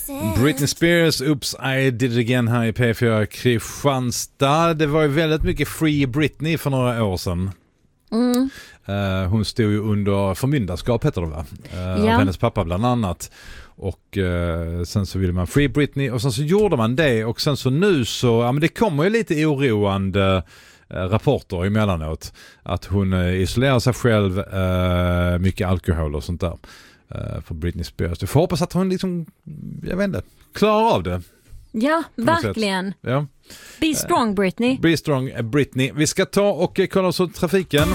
Britney Spears, Oops, I did it again här i P4 Kristianstad. Det var ju väldigt mycket Free Britney för några år sedan. Hon stod ju under förmyndarskap, heter det va? Av hennes pappa bland annat. Och sen så ville man Free Britney och sen så gjorde man det. Och sen så nu så, ja men det kommer ju lite oroande rapporter emellanåt. Att hon isolerar sig själv, mycket alkohol och sånt där. För Britney Spears. Du får hoppas att hon liksom, jag vet inte, klarar av det. Ja, verkligen. Ja. Be strong, Britney. Be strong, Britney. Vi ska ta och kolla oss åt trafiken.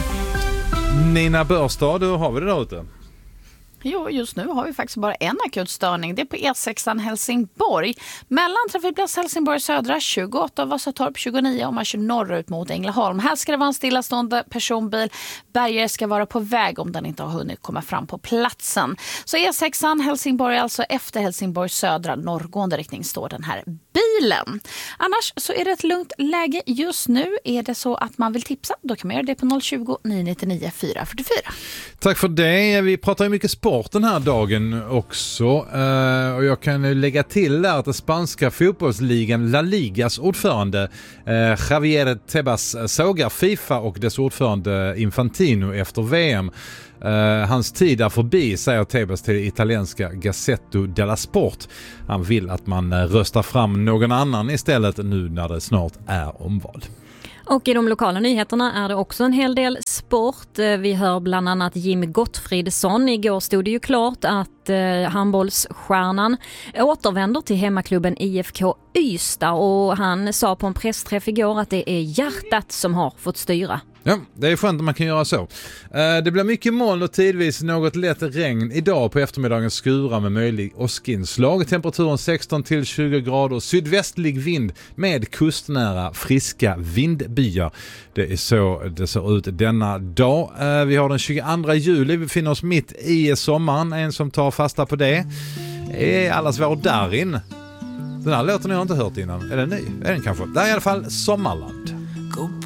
Nina Börstad, hur har vi det där ute? Jo, just nu har vi faktiskt bara en akut störning. Det är på E6 Helsingborg. Mellan trafikplats Helsingborg södra 28 Vasatorp 29 om man kör norrut mot Ängelholm. Här ska det vara en stillastående personbil. Bärgare ska vara på väg om den inte har hunnit komma fram på platsen. Så E6 Helsingborg, alltså efter Helsingborg södra norrgående riktning, står den här bilen. Annars så är det ett lugnt läge just nu. Är det så att man vill tipsa, då kan man göra det på 020 999 444. Tack för det. Vi pratar ju mycket sport den här dagen också. Och jag kan lägga till där att den spanska fotbollsligan La Ligas ordförande Javier Tebas sågar FIFA och dess ordförande Infantino efter VM. Hans tid är förbi, säger Tebas till italienska Gazzetto della Sport. Han vill att man röstar fram någon annan istället nu när det snart är omval. Och i de lokala nyheterna är det också en hel del sport. Vi hör bland annat Jim Gottfridsson. Igår stod det ju klart att handbollsstjärnan återvänder till hemmaklubben IFK Ystad. Och han sa på en pressträff igår att det är hjärtat som har fått styra. Ja, det är skönt att man kan göra så. Det blir mycket moln och tidvis något lätt regn. Idag på eftermiddagen skura med möjlig åskinslag. Temperaturen 16 till 20 grader. Sydvästlig vind med kustnära friska vindbyar. Det är så det ser ut denna dag. Vi har den 22 juli. Vi befinner oss mitt i sommaren. En som tar fasta på det är allas vår Darin. Den här låten har jag inte hört innan. Är den ny? Är den kanske? Det är i alla fall Sommarland.